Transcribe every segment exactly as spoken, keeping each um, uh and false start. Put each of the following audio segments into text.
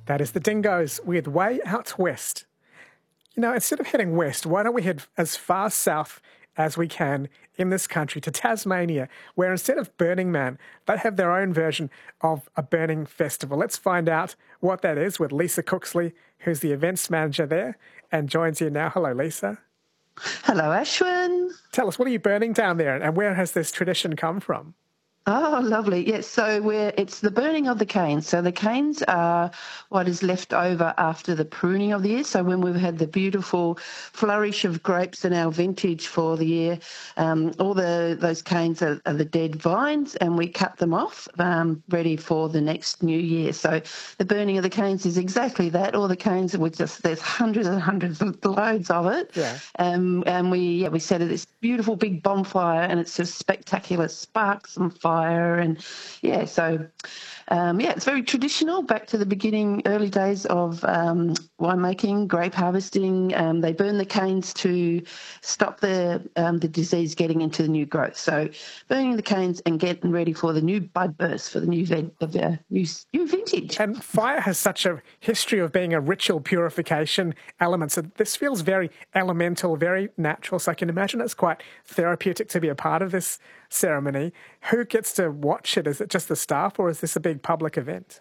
That is the Dingoes with Way Out West. You know, instead of heading west, why don't we head as far south as we can in this country to Tasmania, where instead of Burning Man, they have their own version of a burning festival. Let's find out what that is with Lisa Cooksley, who's the events manager there, and joins you now. Hello, Lisa. Hello, Ashwin. Tell us, what are you burning down there, and where has this tradition come from? Oh, lovely. Yes, so we're, it's the burning of the canes. So the canes are what is left over after the pruning of the year. So when we've had the beautiful flourish of grapes in our vintage for the year, um, all the those canes are, are the dead vines, and we cut them off, um, ready for the next new year. So the burning of the canes is exactly that. All the canes, we just there's hundreds and hundreds of loads of it. Yeah. Um, and we yeah we set this beautiful big bonfire, and it's just spectacular sparks and fire. And yeah, so um, yeah, it's very traditional. Back to the beginning, early days of um, winemaking, grape harvesting. Um, they burn the canes to stop the um, the disease getting into the new growth. So burning the canes and getting ready for the new bud burst for the new ven- the new new vintage. And fire has such a history of being a ritual purification element. So this feels very elemental, very natural. So I can imagine it's quite therapeutic to be a part of this ceremony. Who gets to watch it? Is it just the staff, or is this a big public event?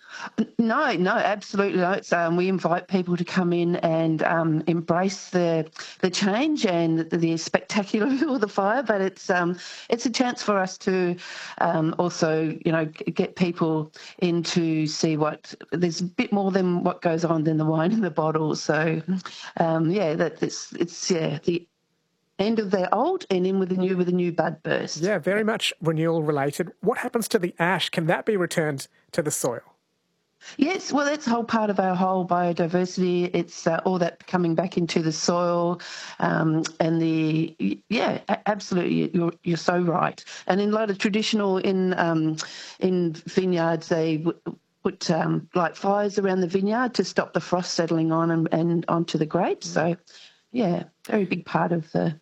No, no, absolutely not. Um, we invite people to come in and um, embrace the the change and the, the spectacular view of the fire. But it's um, it's a chance for us to um, also, you know, get people in to see what there's a bit more than what goes on than the wine in the bottle. So, um, yeah, that it's it's yeah the end of their old and in with the new with a new bud burst. Yeah, very much renewal related. What happens to the ash? Can that be returned to the soil? Yes, well, that's a whole part of our whole biodiversity. It's uh, all that coming back into the soil, um, and the yeah, absolutely, you're you're so right. And in a lot of traditional in um, in vineyards, they w- put um, light fires around the vineyard to stop the frost settling on and, and onto the grapes. So, yeah, very big part of the.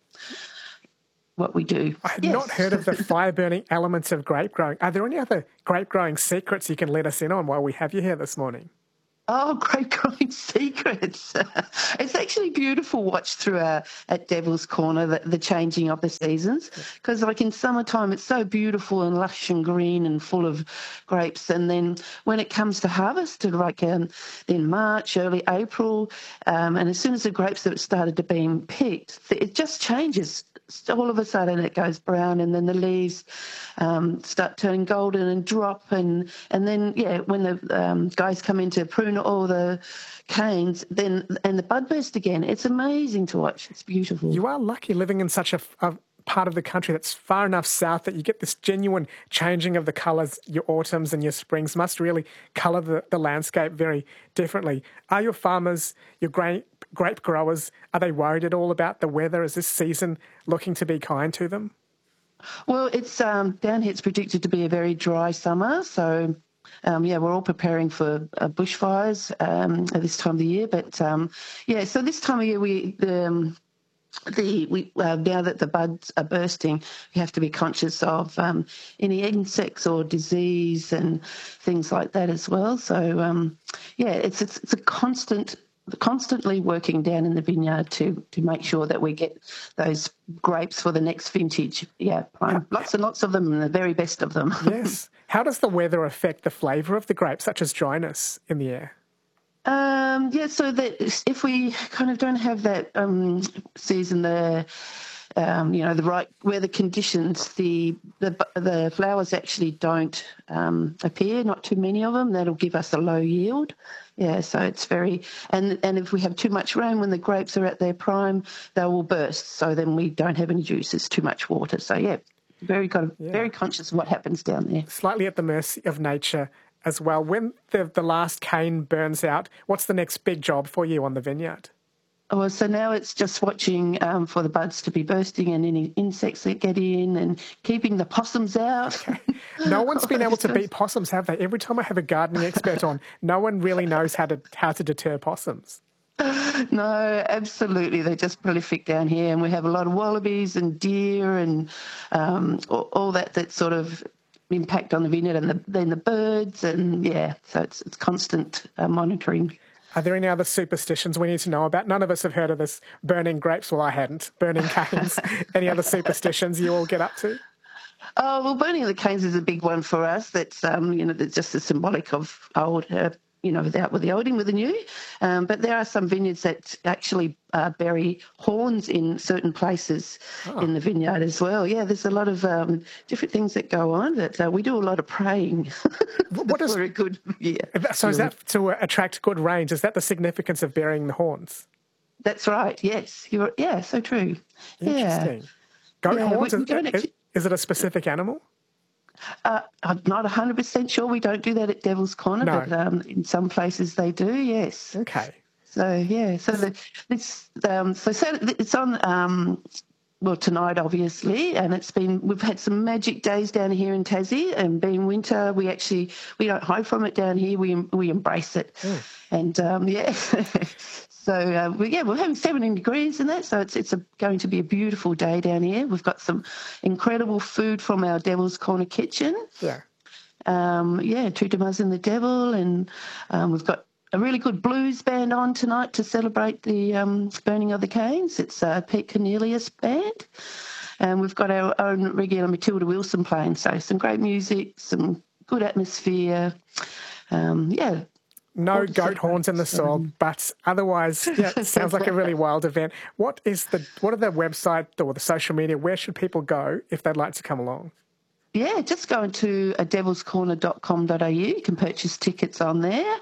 What we do. I had yes. not heard of the fire-burning elements of grape growing. Are there any other grape growing secrets you can let us in on while we have you here this morning? Oh, grape growing secrets. It's actually beautiful watch through our, at Devil's Corner, the, the changing of the seasons, because like in summertime it's so beautiful and lush and green and full of grapes, and then when it comes to harvest, like um, in March, early April, um, and as soon as the grapes have started to be picked, it just changes. All of a sudden it goes brown, and then the leaves um, start turning golden and drop, and and then yeah, when the um, guys come in to prune all the canes, then and the bud burst again. It's amazing to watch. It's beautiful. You are lucky living in such a, a part of the country that's far enough south that you get this genuine changing of the colours. Your autumns and your springs must really colour the, the landscape very differently. Are your farmers, your grape grape growers, are they worried at all about the weather? Is this season looking to be kind to them? Well, it's um, down here. It's predicted to be a very dry summer, so um, yeah, we're all preparing for uh, bushfires um, at this time of the year. But um, yeah, so this time of year we. Um, The we uh, now that the buds are bursting, we have to be conscious of um, any insects or disease and things like that as well. So um, yeah, it's, it's it's a constant, constantly working down in the vineyard to to make sure that we get those grapes for the next vintage. Yeah, prime. Lots and lots of them, and the very best of them. Yes. How does the weather affect the flavour of the grapes, such as dryness in the air? Um, yeah, so that if we kind of don't have that um, season, the um, you know the right weather conditions, the the, the flowers actually don't um, appear. Not too many of them. That'll give us a low yield. Yeah, so it's very and and if we have too much rain when the grapes are at their prime, they will burst. So then we don't have any juice. It's too much water. So yeah, very kind of yeah. very conscious of what happens down there. Slightly at the mercy of nature as well. When the, the last cane burns out, what's the next big job for you on the vineyard? Oh, so now it's just watching um, for the buds to be bursting and any insects that get in and keeping the possums out. Okay. No one's been able to beat possums, have they? Every time I have a gardening expert on, no one really knows how to how to deter possums. No, absolutely. They're just prolific down here, and we have a lot of wallabies and deer and um, all, all that that sort of impact on the vineyard and the, then the birds, and yeah, so it's it's constant uh, monitoring. Are there any other superstitions we need to know about? None of us have heard of this burning grapes. Well, I hadn't. Burning canes. Any other superstitions you all get up to? Oh, well, burning of the canes is a big one for us. That's, um, you know, that's just a symbolic of old, uh, you know, without with the old in with the new. Um, but there are some vineyards that actually uh, bury horns in certain places oh. in the vineyard as well. Yeah, there's a lot of um, different things that go on. That uh, we do a lot of praying. What is very good? Yeah. So is that to attract good rains? Is that the significance of burying the horns? That's right. Yes. You're, yeah. So true. Interesting. Yeah. Goat yeah, horns. we, we is, don't is, actually, is it a specific animal? Uh, I'm not one hundred percent sure. We don't do that at Devil's Corner, no. but um, in some places they do, yes. Okay. So, yeah, so the, it's, um, so Saturday, it's on, um, well, tonight, obviously, and it's been, we've had some magic days down here in Tassie, and being winter, we actually, we don't hide from it down here, we we embrace it. Mm. And, um, yeah, so, uh, we, yeah, we're having seventeen degrees and that, so it's it's a, going to be a beautiful day down here. We've got some incredible food from our Devil's Corner kitchen. Yeah. Um, yeah, Two Dumas and the Devil, and um, we've got a really good blues band on tonight to celebrate the um, burning of the canes. It's uh, Pete Cornelius Band. And we've got our own regular Matilda Wilson playing, so some great music, some good atmosphere. Um, yeah. No goat horns in the soil, but otherwise, yeah, it sounds like a really wild event. What is the what are the website or the social media? Where should people go if they'd like to come along? Yeah, just go to devils corner dot com dot a u. You can purchase tickets on there.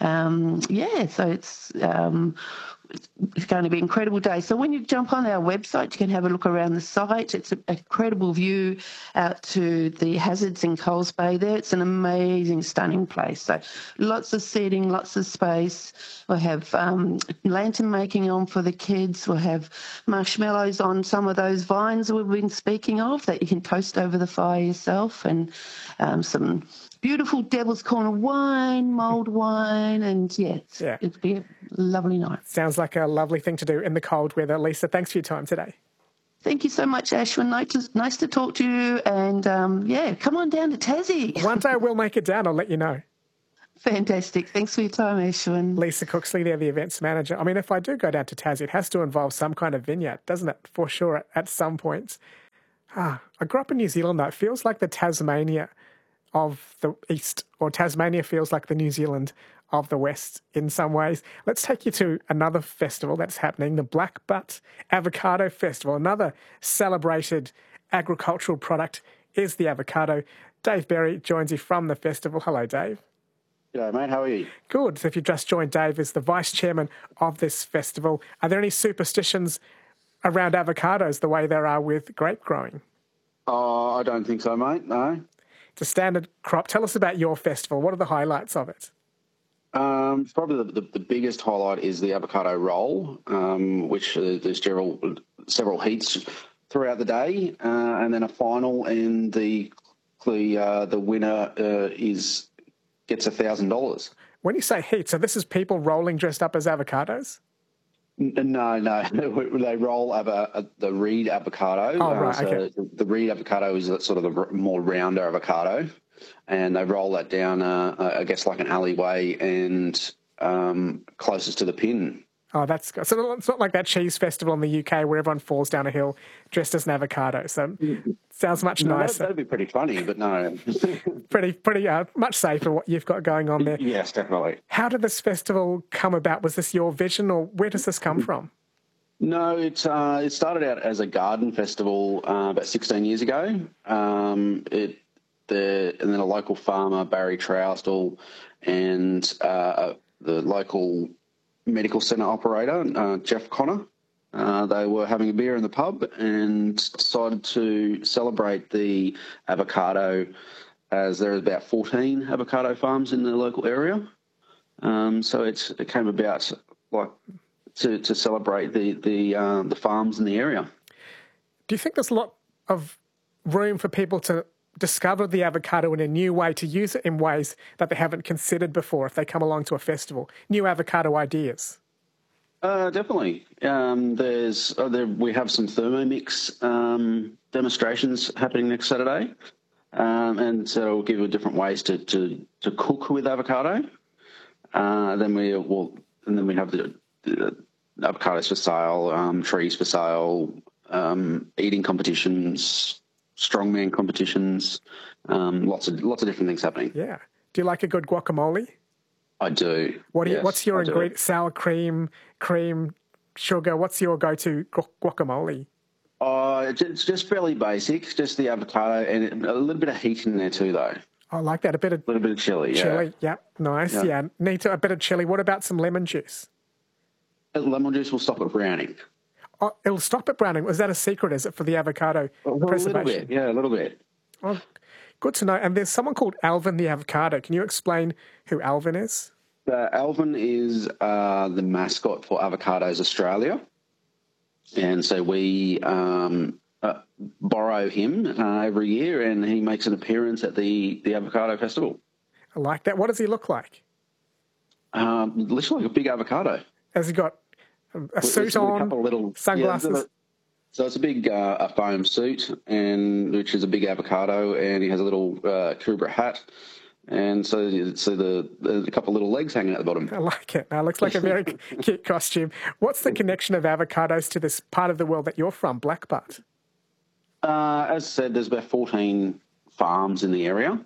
Um, yeah, so it's um, it's going to be an incredible day. So when you jump on our website, you can have a look around the site. It's an incredible view out to the hazards in Coles Bay there. It's an amazing, stunning place. So lots of seating, lots of space. We'll have um, lantern making on for the kids. We'll have marshmallows on some of those vines we've been speaking of that you can toast over the fire yourself, and um, some beautiful Devil's Corner wine, mulled wine, and yeah, yeah, it'd be a lovely night. Sounds like a lovely thing to do in the cold weather. Lisa, thanks for your time today. Thank you so much, Ashwin. Nice to, nice to talk to you, and um, yeah, come on down to Tassie. One day we'll make it down. I'll let you know. Fantastic. Thanks for your time, Ashwin. Lisa Cooksley there, the events manager. I mean, if I do go down to Tassie, it has to involve some kind of vineyard, doesn't it? For sure, at, at some point. Ah, I grew up in New Zealand, though. It feels like the Tasmania of the East, or Tasmania feels like the New Zealand of the West in some ways. Let's take you to another festival that's happening, the Black Butt Avocado Festival. Another celebrated agricultural product is the avocado. Dave Berry joins you from the festival. Hello, Dave. G'day, mate. How are you? Good. So if you just joined, Dave is the vice chairman of this festival. Are there any superstitions around avocados the way there are with grape growing? Oh, I don't think so, mate. No. It's a standard crop. Tell us about your festival. What are the highlights of it? Um, probably the, the, the biggest highlight is the avocado roll, um, which uh, there's several, several heats throughout the day, uh, and then a final, and the the uh, the winner uh, is gets a thousand dollars. When you say heat, so this is people rolling dressed up as avocados? No, no, they roll ava, the Reed avocado. Oh, right, uh, so okay. The, the Reed avocado is sort of the more rounder avocado, and they roll that down, uh, I guess, like an alleyway and um, closest to the pin. Oh, that's good. So it's not like that cheese festival in the U K where everyone falls down a hill dressed as an avocado. So it sounds much no, nicer. That'd be pretty funny, but no. pretty, pretty, uh, much safer what you've got going on there. Yes, definitely. How did this festival come about? Was this your vision, or where does this come from? No, it's uh, it started out as a garden festival uh, about sixteen years ago. Um, it the and then a local farmer, Barry Trousdell, and uh, the local medical centre operator, uh, Jeff Connor. Uh, they were having a beer in the pub and decided to celebrate the avocado, as there are about fourteen avocado farms in the local area. Um, so it's, it came about like to, to celebrate the the, uh, the farms in the area. Do you think there's a lot of room for people to discover the avocado in a new way, to use it in ways that they haven't considered before if they come along to a festival? New avocado ideas. Uh, definitely. Um, there's uh, there, we have some Thermomix um, demonstrations happening next Saturday. um, and so it'll give you different ways to, to, to cook with avocado. Uh, then we will, and then we have the, the avocados for sale, um, trees for sale, um, eating competitions, strongman competitions, um, lots of lots of different things happening. Yeah. Do you like a good guacamole? I do. What do you, yes, what's your I do. ingredient? Sour cream, cream, sugar. What's your go-to gu- guacamole? Uh, it's it's just fairly basic, just the avocado and a little bit of heat in there too, though. I like that. A bit of A little bit of chili, yeah. chili. Yep. Nice. Yeah. Yeah. Need to, a bit of chili. What about some lemon juice? Lemon juice will stop it browning. Oh, it'll stop it browning. Was that a secret? Is it for the avocado Well, a little preservation? bit, yeah, a little bit. Oh, good to know. And there's someone called Alvin the avocado. Can you explain who Alvin is? Uh, Alvin is uh, the mascot for Avocados Australia. And so we um, uh, borrow him uh, every year, and he makes an appearance at the, the Avocado Festival. I like that. What does he look like? Um, literally like a big avocado. Has he got a, a suit With a on, couple of little sunglasses? Yeah, so it's a big uh, a foam suit, and which is a big avocado, and he has a little uh, Kubra hat, and so so the there's a couple of little legs hanging out the bottom. I like it. It looks like a very cute costume. What's the connection of avocados to this part of the world that you're from, Blackbutt? Uh, as I said, there's about fourteen farms in the area,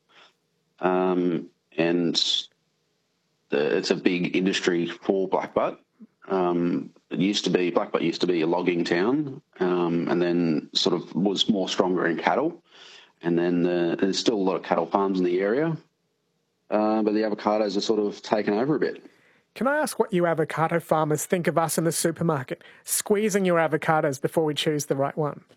um, and the, it's a big industry for Blackbutt. Um, it used to be, Blackbutt used to be a logging town, um, and then sort of was more stronger in cattle. And then uh, there's still a lot of cattle farms in the area, uh, but the avocados are sort of taken over a bit. Can I ask what you avocado farmers think of us in the supermarket, squeezing your avocados before we choose the right one?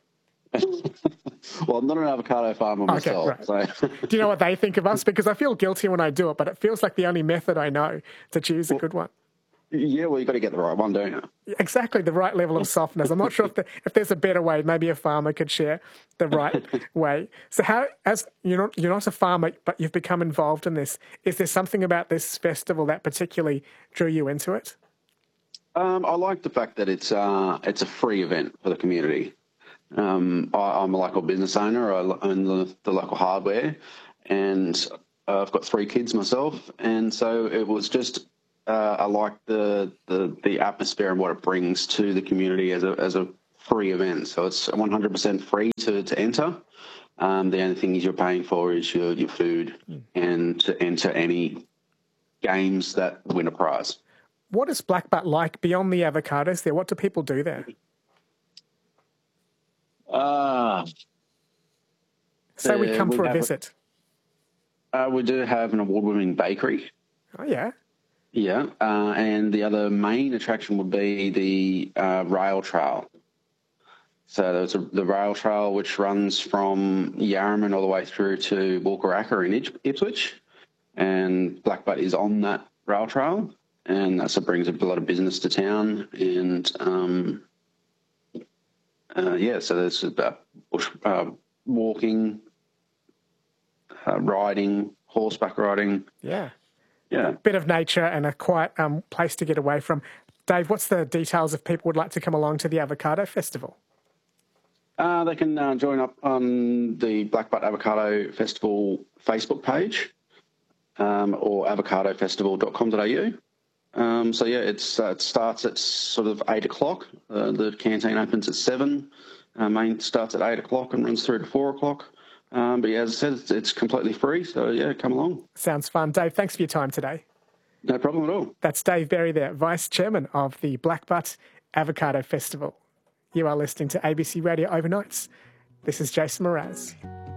Well, I'm not an avocado farmer Okay, myself. right. So. Do you know what they think of us? Because I feel guilty when I do it, but it feels like the only method I know to choose a good one. Yeah, well, you've got to get the right one, don't you? Exactly, the right level of softness. I'm not sure if, the, if there's a better way. Maybe a farmer could share the right way. So, how, as you're not you're not a farmer, but you've become involved in this. Is there something about this festival that particularly drew you into it? Um, I like the fact that it's uh, it's a free event for the community. Um, I, I'm a local business owner. I own the, the local hardware, and uh, I've got three kids myself, and so it was just. Uh, I like the, the the atmosphere and what it brings to the community as a as a free event. So it's one hundred percent free to, to enter. Um, the only thing you're paying for is your, your food mm. and to enter any games that win a prize. What is Blackbutt like beyond the avocados there? What do people do there? Uh, so we come for a visit. A, uh, we do have an award-winning bakery. Oh, yeah. Yeah, uh, and the other main attraction would be the uh, rail trail. So there's a, the rail trail which runs from Yarraman all the way through to Walkeracca in Ipswich, and Blackbutt is on that rail trail, and that's what brings a lot of business to town. And um, uh, yeah, so there's uh, bush, uh, walking, uh, riding, horseback riding. Yeah. Yeah. Bit of nature and a quiet um, place to get away from. Dave, what's the details if people would like to come along to the Avocado Festival? Uh, they can uh, join up on the Blackbutt Avocado Festival Facebook page um, or avocado festival dot com dot a u. Um, so, yeah, it's, uh, it starts at sort of eight o'clock. Uh, the canteen opens at seven. Uh, main starts at eight o'clock and runs through to four o'clock. Um, but yeah, as I said, it's, it's completely free. So, yeah, come along. Sounds fun. Dave, thanks for your time today. No problem at all. That's Dave Berry there, Vice Chairman of the Blackbutt Avocado Festival. You are listening to A B C Radio Overnights. This is Jason Mraz.